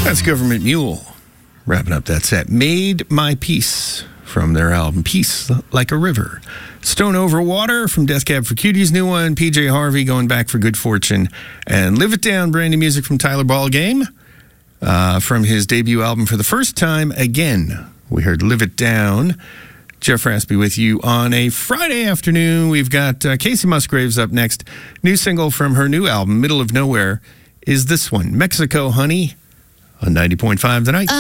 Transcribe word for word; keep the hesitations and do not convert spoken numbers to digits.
That's Government Mule. Wrapping up that set. Made My Peace from their album Peace Like a River. Stone Over Water from Death Cab for Cutie's new one. P J Harvey going back for Good Fortune. And Live It Down, brand new music from Tyler Ballgame uh, from his debut album For the First Time Again. We heard Live It Down. Jeff Raspy with you on a Friday afternoon. We've got uh, Casey Musgraves up next. New single from her new album, Middle of Nowhere, is this one, Mexico Honey, on ninety point five tonight.